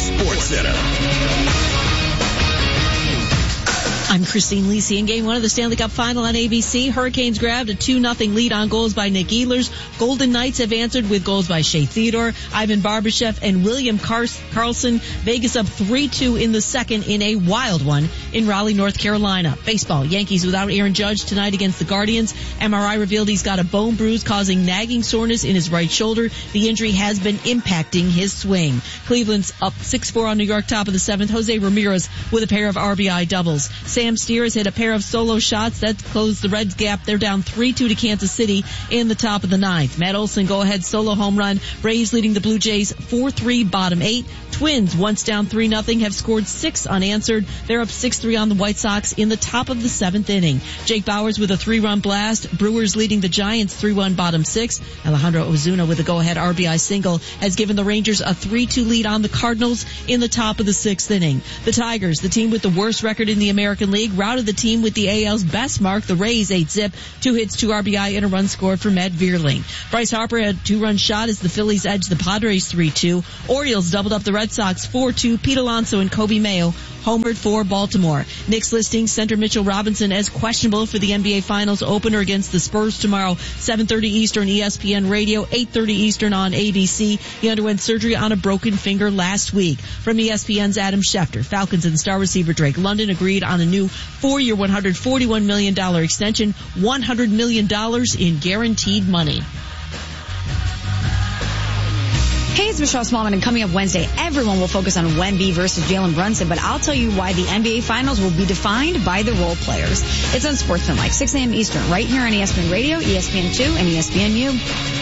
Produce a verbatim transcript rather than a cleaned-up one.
Sports Center. I'm Christine Lisi in Game one of the Stanley Cup Final on A B C. Hurricanes grabbed a two nothing lead on goals by Nick Ehlers. Golden Knights have answered with goals by Shea Theodore, Ivan Barbashev, and William Karlsson. Vegas up three two in the second in a wild one in Raleigh, North Carolina. Baseball, Yankees without Aaron Judge tonight against the Guardians. M R I revealed he's got a bone bruise causing nagging soreness in his right shoulder. The injury has been impacting his swing. Cleveland's up six four on New York, top of the seventh. Jose Ramirez with a pair of R B I doubles. Sam Steer has hit a pair of solo shots that closed the Reds gap. They're down three two to Kansas City in the top of the ninth. Matt Olson go-ahead solo home run. Rays leading the Blue Jays four three bottom eight. Twins, once down three nothing, have scored six unanswered. They're up six three on the White Sox in the top of the seventh inning. Jake Bauers with a three-run blast. Brewers leading the Giants three one bottom six. Alejandro Ozuna with a go-ahead R B I single has given the Rangers a three two lead on the Cardinals in the top of the sixth inning. The Tigers, the team with the worst record in the American League, routed the team with the A L's best mark, the Rays, eight zip. Two hits, two R B I, and a run scored for Matt Vierling. Bryce Harper had a two-run shot as the Phillies edged the Padres three two. Orioles doubled up the Red Sox four two. Pete Alonso and Kobe Mayo homered for Baltimore. Knicks listing center Mitchell Robinson as questionable for the N B A Finals opener against the Spurs tomorrow, seven thirty Eastern, E S P N Radio, eight thirty Eastern on A B C. He underwent surgery on a broken finger last week. From E S P N's Adam Schefter, Falcons and star receiver Drake London agreed on a new four-year, one hundred forty-one million dollars extension, one hundred million dollars in guaranteed money. Hey, it's Michelle Smallman, and coming up Wednesday, everyone will focus on Wemby versus Jalen Brunson, but I'll tell you why the N B A Finals will be defined by the role players. It's on Sportsmanlike, six a.m. Eastern, right here on E S P N Radio, E S P N two, and E S P N U.